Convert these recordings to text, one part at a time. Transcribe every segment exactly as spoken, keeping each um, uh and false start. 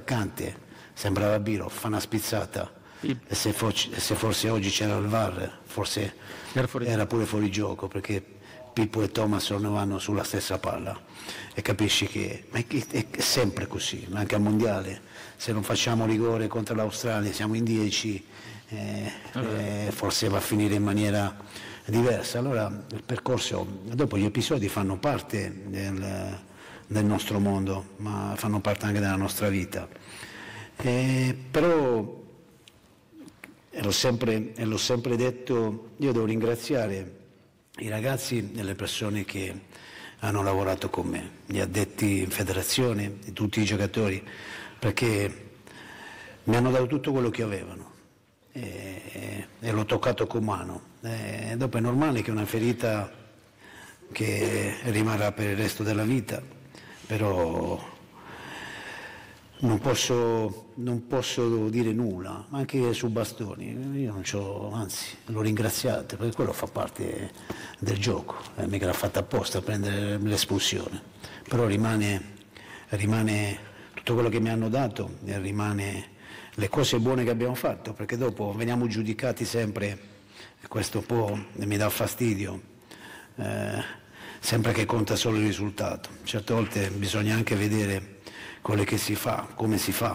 l'attaccante, sembrava Biro, fa una spizzata, e se, fo- e se forse oggi c'era il V A R, forse Era fuori era pure fuori gioco, perché Pippo e Thomas non vanno sulla stessa palla, e capisci che ma è, è, è sempre così, ma anche al mondiale, se non facciamo rigore contro l'Australia, siamo in dieci, eh, eh, forse va a finire in maniera diversa. Allora il percorso, dopo gli episodi fanno parte del, del nostro mondo, ma fanno parte anche della nostra vita. Eh, però, e l'ho sempre, e l'ho sempre detto, io devo ringraziare i ragazzi e le persone che hanno lavorato con me, gli addetti in federazione, tutti i giocatori, perché mi hanno dato tutto quello che avevano e, e l'ho toccato con mano. E dopo è normale che una ferita che rimarrà per il resto della vita, però non posso, non posso dire nulla, anche su Bastoni, io non c'ho, anzi l'ho ringraziato, perché quello fa parte del gioco, eh, mica l'ha fatta apposta a prendere l'espulsione, però rimane, rimane tutto quello che mi hanno dato e rimane le cose buone che abbiamo fatto, perché dopo veniamo giudicati sempre, e questo un po' mi dà fastidio, eh, sempre che conta solo il risultato, certe volte bisogna anche vedere quello che si fa, come si fa,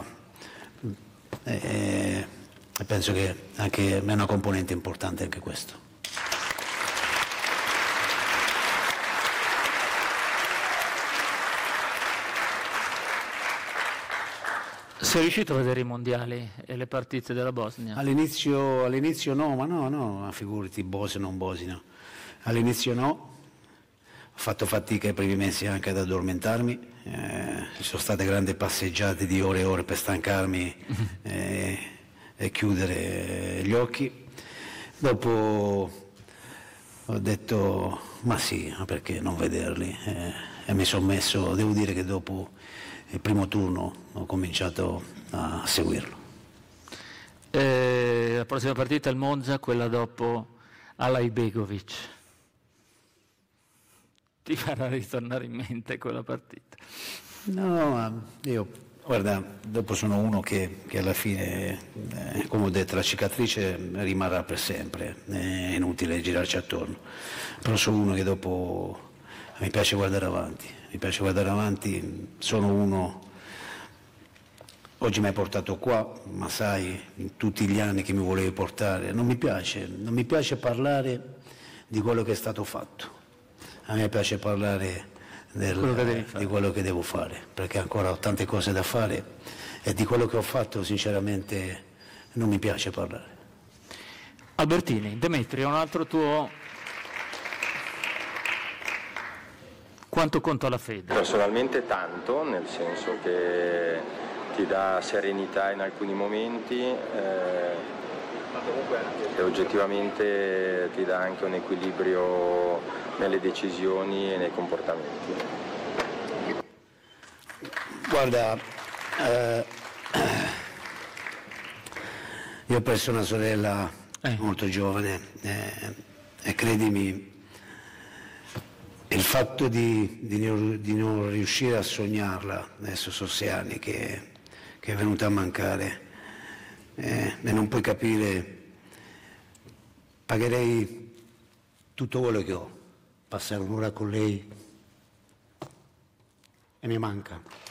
e, e penso che anche è una componente importante anche questo. Sei riuscito a vedere i mondiali e le partite della Bosnia? All'inizio, all'inizio no, ma no, no, figurati, Bosnia non Bosnia, all'inizio no, ho fatto fatica i primi mesi anche ad addormentarmi, eh, ci sono state grandi passeggiate di ore e ore per stancarmi eh, e chiudere gli occhi. Dopo ho detto ma sì, ma perché non vederli, eh, e mi sono messo, devo dire che dopo il primo turno ho cominciato a seguirlo. Eh, la prossima partita è il Monza, quella dopo all'Ibegovic. Ti farà ritornare in mente quella partita? No, ma io, guarda, dopo sono uno che, che alla fine, eh, come ho detto, la cicatrice rimarrà per sempre, è inutile girarci attorno, però sono uno che dopo mi piace guardare avanti, mi piace guardare avanti, sono uno, oggi mi hai portato qua, ma sai, in tutti gli anni che mi volevi portare, non mi piace, non mi piace parlare di quello che è stato fatto. A me piace parlare del, quello che di quello che devo fare, perché ancora ho tante cose da fare e di quello che ho fatto sinceramente non mi piace parlare. Albertini, Demetrio, un altro tuo... Quanto conta la fede? Personalmente tanto, nel senso che ti dà serenità in alcuni momenti eh, e oggettivamente ti dà anche un equilibrio nelle decisioni e nei comportamenti. Guarda, eh, io ho perso una sorella eh. molto giovane eh, e credimi, il fatto di, di, non, di non riuscire a sognarla, adesso sono sei anni che, che è venuta a mancare eh, e non puoi capire, pagherei tutto quello che ho, passare un'ora con lei e mi manca.